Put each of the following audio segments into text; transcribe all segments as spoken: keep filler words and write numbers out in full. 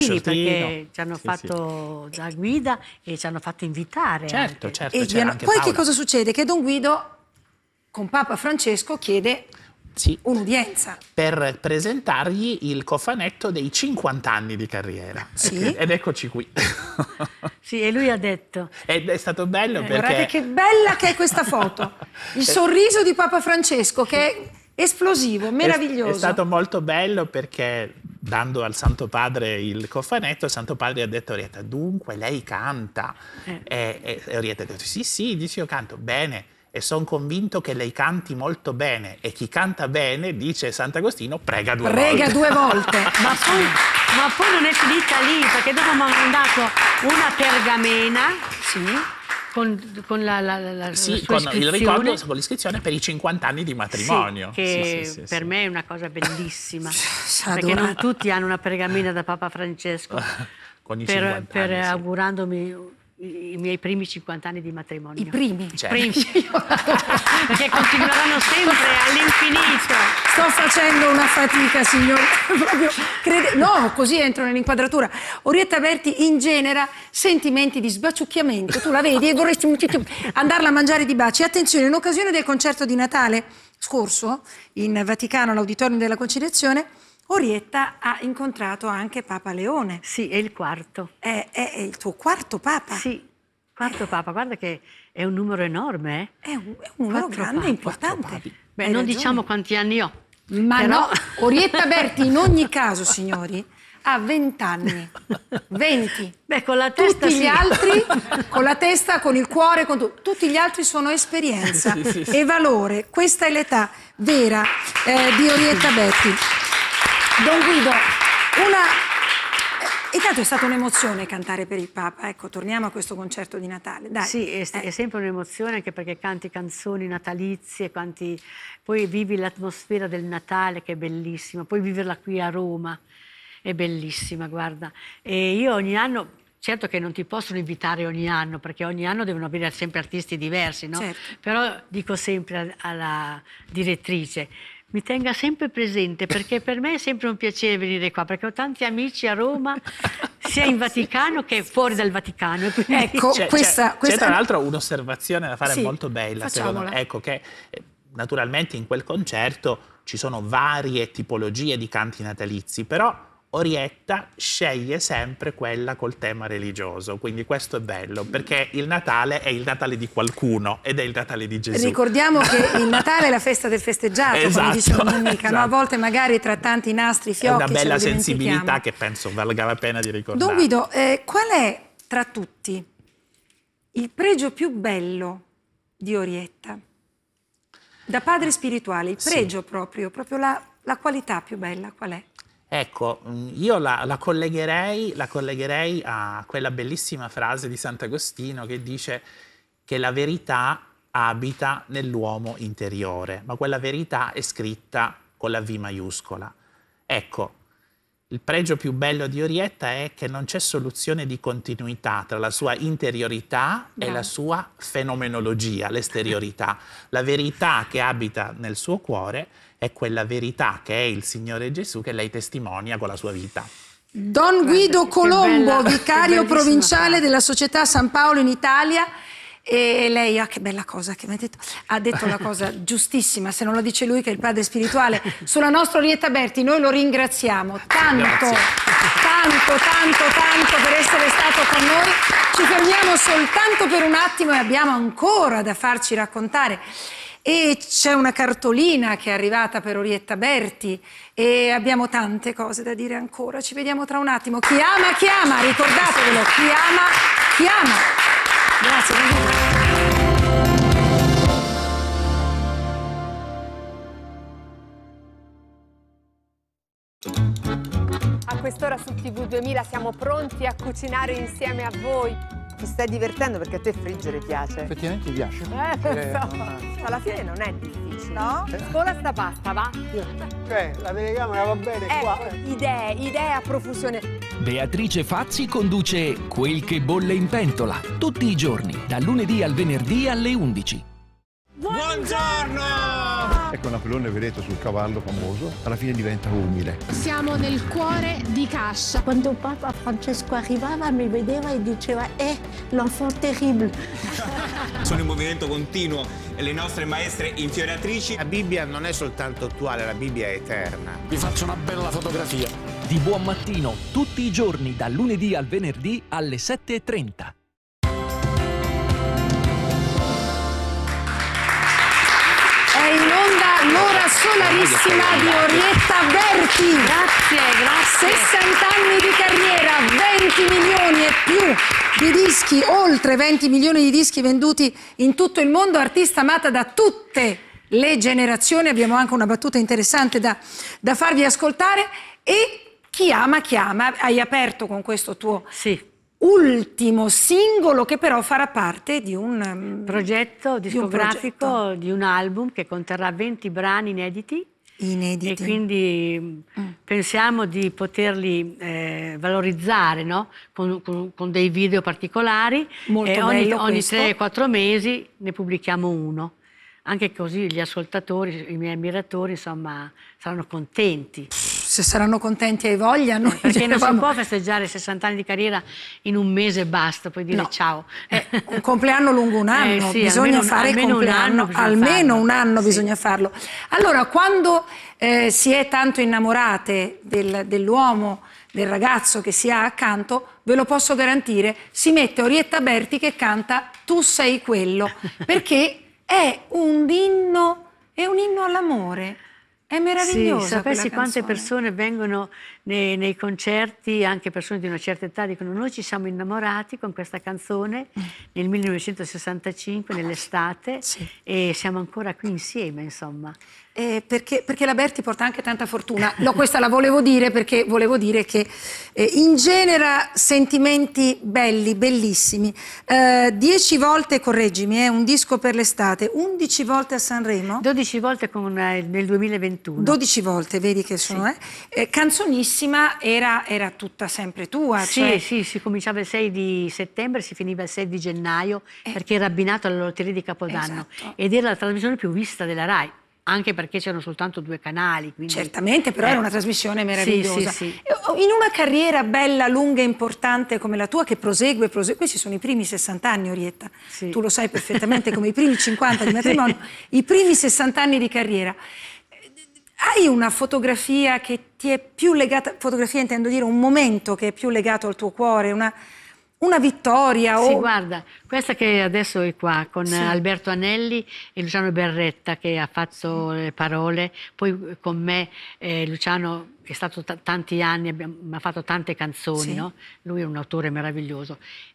perché ci hanno sì, fatto sì. da guida e ci hanno fatto invitare. Certo, anche. certo. E c'era poi Paola. che cosa succede? Che Don Guido con Papa Francesco chiede sì. un'udienza per presentargli il cofanetto dei cinquanta anni di carriera. Sì. Ed eccoci qui. Sì, e lui ha detto... Ed è stato bello eh, perché... Guardate che bella che è questa foto. Il sorriso di Papa Francesco che è esplosivo, meraviglioso. È, è stato molto bello perché dando al Santo Padre il cofanetto, il Santo Padre ha detto a Orietta, dunque lei canta. Eh. E, e Orietta ha detto, sì, sì, dice io canto bene. E sono convinto che lei canti molto bene. E chi canta bene, dice Sant'Agostino, prega due prega volte. due volte. ma, poi, ma poi non è finita lì, perché dopo mi ha mandato una pergamena Sì. con, con la, la, la, sì, la sua con il ricordo, con l'iscrizione per i cinquanta anni di matrimonio. Sì, che sì, sì, sì, per sì. me è una cosa bellissima. Adorata. Perché non tutti hanno una pergamena da Papa Francesco Con i per, cinquanta per anni, sì. augurandomi i miei primi cinquanta anni di matrimonio. I primi. Certo. primi. Perché continueranno sempre all'infinito. Sto facendo una fatica, signore. Proprio crede... No, così entro nell'inquadratura. Orietta Berti ingenera sentimenti di sbaciucchiamento. Tu la vedi e vorresti andarla a mangiare di baci. Attenzione, in occasione del concerto di Natale scorso, in Vaticano, all'Auditorium della Conciliazione, Orietta ha incontrato anche Papa Leone. Sì, è il quarto. È, è, è il tuo quarto Papa? Sì, quarto Papa. Guarda che è un numero enorme. Eh? È un, è un numero Quattro grande, papi. importante. Beh, Hai non ragione. diciamo quanti anni ho. Ma però... no, Orietta Berti in ogni caso, signori, ha vent'anni. venti. Beh, con la testa Tutti sì. gli altri, con la testa, con il cuore, con tu... tutti gli altri sono esperienza sì, sì, sì. e valore. Questa è l'età vera eh, di Orietta Berti. Don Guido, una... Intanto è stata un'emozione cantare per il Papa, ecco, torniamo a questo concerto di Natale. Dai. Sì, è, eh. è sempre un'emozione anche perché canti canzoni natalizie, canti... poi vivi l'atmosfera del Natale che è bellissima, poi viverla qui a Roma è bellissima, guarda. E io ogni anno, certo che non ti possono invitare ogni anno perché ogni anno devono avere sempre artisti diversi, no? Certo. Però dico sempre alla direttrice, mi tenga sempre presente perché per me è sempre un piacere venire qua perché ho tanti amici a Roma sia in Vaticano che fuori dal Vaticano. Quindi... Ecco, C'è, questa, c'è, questa... c'è tra l'altro un'osservazione da fare sì, molto bella, secondo facciamola. me. Ecco che eh, naturalmente in quel concerto ci sono varie tipologie di canti natalizi, però Orietta sceglie sempre quella col tema religioso, quindi questo è bello, perché il Natale è il Natale di qualcuno ed è il Natale di Gesù. Ricordiamo che il Natale è la festa del festeggiato, esatto, come dice un'amica, esatto. no? A volte magari tra tanti nastri, fiocchi, è una bella ce lo sensibilità che penso valga la pena di ricordare. Don Guido, eh, qual è tra tutti il pregio più bello di Orietta? Da padre spirituale, il pregio sì. proprio, proprio la, la qualità più bella, qual è? Ecco, io la, la, collegherei, la collegherei a quella bellissima frase di Sant'Agostino che dice che la verità abita nell'uomo interiore, ma quella verità è scritta con la V maiuscola. Ecco, il pregio più bello di Orietta è che non c'è soluzione di continuità tra la sua interiorità Beh. e la sua fenomenologia, l'esteriorità. La verità che abita nel suo cuore è quella verità che è il Signore Gesù che lei testimonia con la sua vita. Don Guido Colombo, bella, vicario provinciale frase. della Società San Paolo in Italia. E lei, ah, che bella cosa che mi ha detto, ha detto la cosa giustissima, se non lo dice lui che è il padre spirituale, sulla nostra Orietta Berti. Noi lo ringraziamo tanto, Grazie. tanto, tanto, tanto per essere stato con noi. Ci fermiamo soltanto per un attimo e abbiamo ancora da farci raccontare. E c'è una cartolina che è arrivata per Orietta Berti e abbiamo tante cose da dire ancora. Ci vediamo tra un attimo. Chi ama, chiama, ricordatevelo, chi ama, chiama. Grazie. A quest'ora su T V duemila siamo pronti a cucinare insieme a voi. Ti stai divertendo perché a te friggere piace. Effettivamente mi piace. Eh, lo so. Alla fine non è difficile. No? Scola sta pasta, va? Cioè, la telecamera va bene ecco, qua. idee, idee a profusione. Beatrice Fazzi conduce Quel che bolle in pentola, tutti i giorni, dal lunedì al venerdì alle undici. Buongiorno! Ecco Napoleone, vedete, sul cavallo famoso, alla fine diventa umile. Siamo nel cuore di Cascia. Quando Papa Francesco arrivava mi vedeva e diceva «Eh, l'enfant terrible». Sono in movimento continuo le nostre maestre infioratrici. La Bibbia non è soltanto attuale, la Bibbia è eterna. Vi faccio una bella fotografia. Di buon mattino, tutti i giorni, dal lunedì al venerdì alle sette e trenta. È in onda l'ora solarissima di Orietta Berti. Grazie, grazie. sessanta anni di carriera, venti milioni e più di dischi, oltre venti milioni di dischi venduti in tutto il mondo, artista amata da tutte le generazioni. Abbiamo anche una battuta interessante da, da farvi ascoltare. E chi ama chiama. Hai aperto con questo tuo Sì. ultimo singolo che però farà parte di un um, progetto discografico, di un, progetto. di un album che conterrà venti brani inediti. Inediti. E quindi mm. pensiamo di poterli eh, valorizzare, no? con, con, con dei video particolari. Molto e ogni, bello ogni tre quattro mesi ne pubblichiamo uno. Anche così gli ascoltatori, i miei ammiratori, insomma, saranno contenti. Se saranno contenti hai voglia. Noi Perché non si può festeggiare sessanta anni di carriera in un mese e basta, poi dire no. ciao. Eh, un compleanno lungo un anno, eh sì, bisogna almeno, fare il almeno compleanno, un anno bisogna almeno farlo. un anno Sì. bisogna farlo. Allora, quando eh, si è tanto innamorate del, dell'uomo, del ragazzo che si ha accanto, ve lo posso garantire, si mette Orietta Berti che canta Tu sei quello, perché è un inno, è un inno all'amore. È meravigliosa. Sì, sapessi quella quante canzone. persone vengono nei, nei concerti, anche persone di una certa età, dicono noi ci siamo innamorati con questa canzone mm. nel millenovecentosessantacinque, nell'estate, sì. e siamo ancora qui insieme, insomma. Eh, perché, perché la Berti porta anche tanta fortuna. No, questa la volevo dire perché volevo dire che eh, ingenera sentimenti belli, bellissimi. Eh, dieci volte, correggimi, è eh, un disco per l'estate, undici volte a Sanremo? dodici volte con, eh, nel duemilaventuno. dodici volte, vedi che sono, sì. eh? Eh, Canzonissima era, era tutta sempre tua. Sì, cioè... sì, si cominciava il sei di settembre, si finiva il sei di gennaio, eh. perché era abbinato alla lotteria di Capodanno. Esatto. Ed era la trasmissione più vista della Rai. Anche perché c'erano soltanto due canali. Quindi... Certamente, però eh. era una trasmissione meravigliosa. Sì, sì, sì. In una carriera bella, lunga e importante come la tua, che prosegue, prosegue, questi sono i primi sessanta anni, Orietta, sì. tu lo sai perfettamente, come i primi cinquanta di matrimonio, sì. i primi sessanta anni di carriera. Hai una fotografia che ti è più legata, fotografia intendo dire un momento che è più legato al tuo cuore, una... Una vittoria o... Sì, guarda, questa che adesso è qua, con sì. Alberto Anelli e Luciano Berretta che ha fatto sì. le parole, poi con me eh, Luciano è stato tanti anni, mi ha fatto tante canzoni, sì. no? Lui è un autore meraviglioso.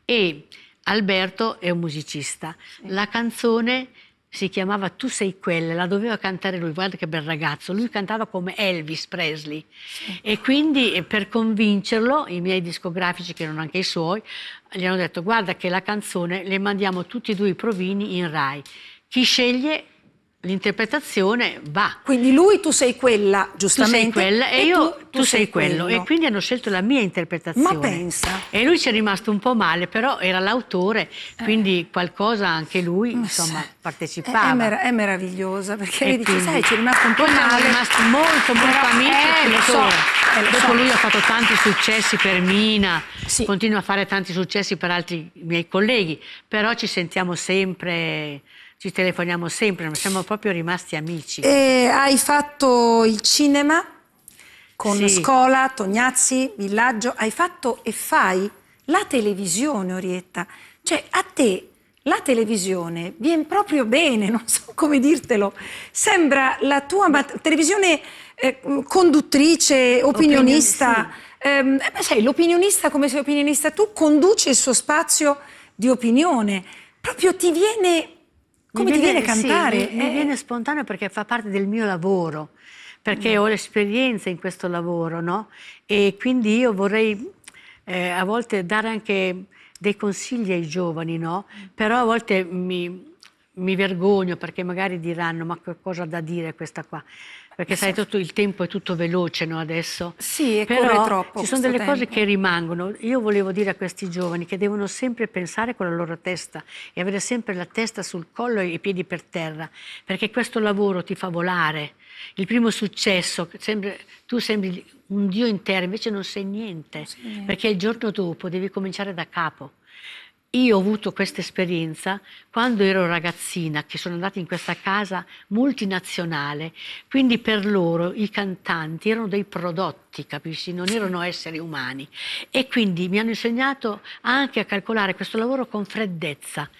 E Alberto è un musicista. Sì. La canzone si chiamava Tu sei quella, la doveva cantare lui, guarda che bel ragazzo, lui cantava come Elvis Presley sì. e quindi per convincerlo, i miei discografici che erano anche i suoi, gli hanno detto guarda che la canzone le mandiamo tutti e due i provini in Rai, chi sceglie l'interpretazione va. Quindi lui tu sei quella, giustamente. Tu sei quella e, e io tu, tu, tu sei, sei quello. quello. E quindi hanno scelto la mia interpretazione. Ma pensa. E lui ci è rimasto un po' male, però era l'autore, quindi eh. qualcosa anche lui, insomma, sì. partecipava. È, è, mer- è meravigliosa, perché e dici, quindi, sai, ci è rimasto un po' poi male. Siamo rimasti molto, molto però, amici. Eh, lo so. Eh, lo Dopo so. lui ha fatto tanti successi per Mina, sì. continua a fare tanti successi per altri miei colleghi, però ci sentiamo sempre... Ci telefoniamo sempre, siamo proprio rimasti amici. E hai fatto il cinema con sì. Scola, Tognazzi, Villaggio, hai fatto e fai la televisione, Orietta. Cioè, a te la televisione viene proprio bene, non so come dirtelo. Sembra la tua televisione eh, conduttrice, opinionista. Opinion, sì. eh, sai, l'opinionista, come sei opinionista tu, conduci il suo spazio di opinione. Proprio ti viene... Come mi ti viene, viene cantare? Sì, mi, eh. mi viene spontaneo perché fa parte del mio lavoro, perché mm. ho l'esperienza in questo lavoro, no? E quindi io vorrei eh, a volte dare anche dei consigli ai giovani, no? Mm. Però a volte mi, mi vergogno perché magari diranno ma che cosa da dire questa qua. perché sai, tutto il tempo è tutto veloce, no, adesso? Sì, e Però corre troppo ci sono questo delle cose tempo. che rimangono. Io volevo dire a questi giovani che devono sempre pensare con la loro testa e avere sempre la testa sul collo e i piedi per terra, perché questo lavoro ti fa volare. Il primo successo, sembra, tu sembri un dio intero, invece non sei niente, Sì. perché il giorno dopo devi cominciare da capo. Io ho avuto questa esperienza quando ero ragazzina, che sono andata in questa casa multinazionale, quindi per loro i cantanti erano dei prodotti, capisci? Non erano esseri umani. E quindi mi hanno insegnato anche a calcolare questo lavoro con freddezza,